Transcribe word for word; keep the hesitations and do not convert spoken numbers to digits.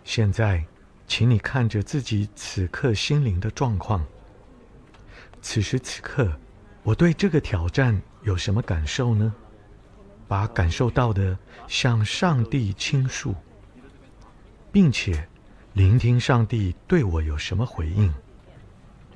现在，请你看着自己此刻心灵的状况。此时此刻，我对这个挑战有什么感受呢？把感受到的向上帝倾诉，并且聆听上帝对我有什么回应。